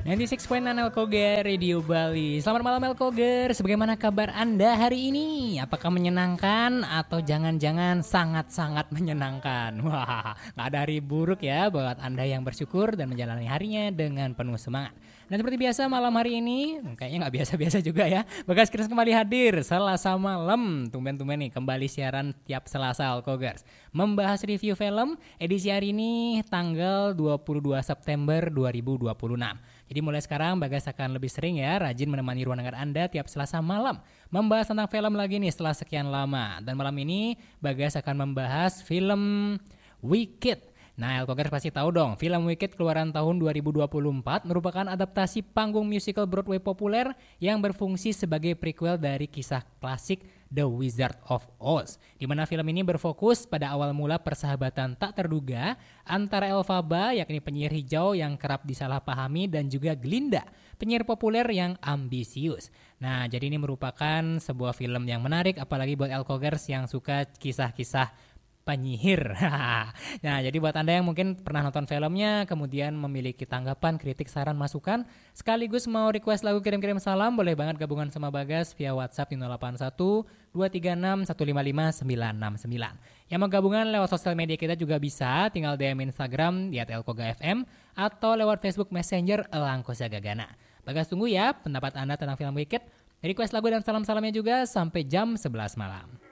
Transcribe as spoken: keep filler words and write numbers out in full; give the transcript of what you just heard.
sembilan puluh enam koma sembilan Elkoger Radio Bali. Selamat malam Elkoger, bagaimana kabar Anda hari ini? Apakah menyenangkan atau jangan-jangan sangat-sangat menyenangkan? Wah, gak ada hari buruk ya buat Anda yang bersyukur dan menjalani harinya dengan penuh semangat. Dan seperti biasa malam hari ini, kayaknya gak biasa-biasa juga ya, Bagas Kris kembali hadir Selasa malam. Tumben-tumben nih kembali siaran tiap Selasa Elkogers, membahas review film edisi hari ini tanggal dua puluh dua September dua ribu dua puluh enam. Jadi mulai sekarang Bagas akan lebih sering ya rajin menemani ruang dengar Anda tiap Selasa malam, membahas tentang film lagi nih setelah sekian lama. Dan malam ini Bagas akan membahas film Wicked. Nah, Elkogers pasti tahu dong, film Wicked keluaran tahun dua ribu dua puluh empat merupakan adaptasi panggung musical Broadway populer yang berfungsi sebagai prequel dari kisah klasik The Wizard of Oz, di mana film ini berfokus pada awal mula persahabatan tak terduga antara Elphaba, yakni penyihir hijau yang kerap disalahpahami, dan juga Glinda, penyihir populer yang ambisius. Nah, jadi ini merupakan sebuah film yang menarik, apalagi buat Elkogers yang suka kisah-kisah penyihir. Nah, jadi buat Anda yang mungkin pernah nonton filmnya, kemudian memiliki tanggapan, kritik, saran, masukan, sekaligus mau request lagu, kirim-kirim salam, boleh banget gabungan sama Bagas via WhatsApp di nol delapan satu dua tiga enam satu lima lima sembilan enam sembilan. Yang mau gabungan lewat sosial media kita juga bisa, tinggal D M Instagram di at elkoga f m atau lewat Facebook Messenger Elangkosa Gagana. Bagas tunggu ya pendapat Anda tentang film Wicked, request lagu dan salam-salamnya juga sampai jam sebelas malam.